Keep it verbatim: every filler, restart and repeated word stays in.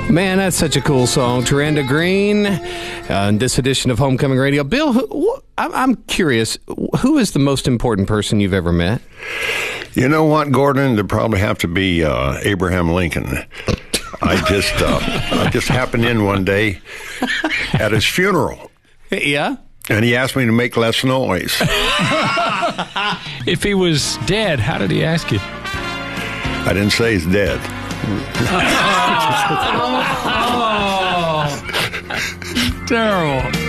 Man, that's such a cool song. Taranda Green, uh, in this edition of Homecoming Radio. Bill, who, I'm, I'm curious, who is the most important person you've ever met? You know what, Gordon? It'd probably have to be uh, Abraham Lincoln. I just, uh, I just happened in one day at his funeral. Yeah? And he asked me to make less noise. If he was dead, how did he ask you? I didn't say he's dead. Oh, terrible.